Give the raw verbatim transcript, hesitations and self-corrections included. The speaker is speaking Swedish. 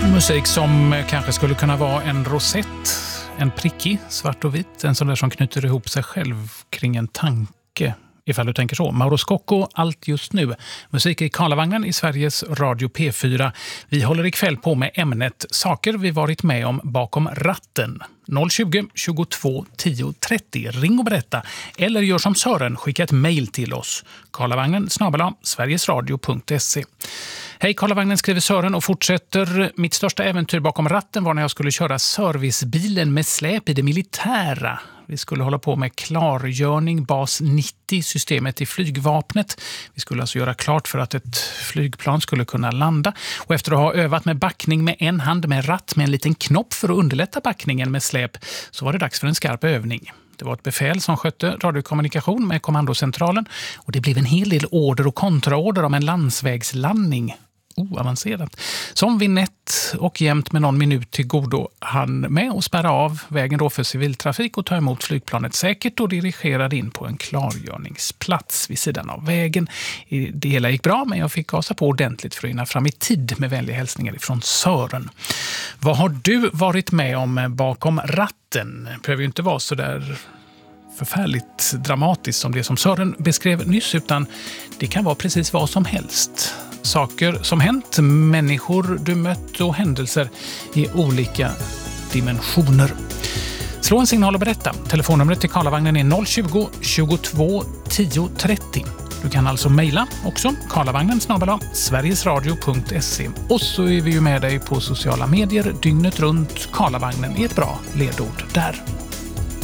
Musik som kanske skulle kunna vara en rosett, en prickig, svart och vit, en sån där som knyter ihop sig själv kring en tanke. Ifall du tänker så. Mauro Scocco, allt just nu. Musik i Karlavagnen i Sveriges Radio P fyra. Vi håller ikväll på med ämnet saker vi varit med om bakom ratten. noll tjugo, tjugotvå, tio, trettio. Ring och berätta. Eller gör som Sören, skicka ett mejl till oss. Karlavagnen snabel-a sverigesradio punkt se. Hej Karlavagnen, skriver Sören och fortsätter. Mitt största äventyr bakom ratten var när jag skulle köra servicebilen med släp i det militära. Vi skulle hålla på med klargörning bas nittio, systemet i flygvapnet. Vi skulle alltså göra klart för att ett flygplan skulle kunna landa. Och efter att ha övat med backning med en hand med ratt med en liten knopp för att underlätta backningen med släp så var det dags för en skarp övning. Det var ett befäl som skötte radiokommunikation med kommandocentralen och det blev en hel del order och kontraorder om en landsvägslandning. Oavancerat. Som vid nätt och jämt med någon minut till godo han med och spärra av vägen då för civiltrafik och ta emot flygplanet säkert och dirigerade in på en klargörningsplats vid sidan av vägen. Det hela gick bra men jag fick gasa på ordentligt för att hinna fram i tid med vänliga hälsningar ifrån Sören. Vad har du varit med om bakom ratten? Det behöver ju inte vara så där förfärligt dramatiskt som det som Sören beskrev nyss utan det kan vara precis vad som helst. Saker som hänt, människor du mött och händelser i olika dimensioner. Slå en signal och berätta. Telefonnumret till Karlavagnen är noll tjugo, tjugotvå, tio, trettio. Du kan alltså mejla också, karlavagnen snabel-a sverigesradio punkt se. Och så är vi ju med dig på sociala medier dygnet runt. Karlavagnen är ett bra ledord där.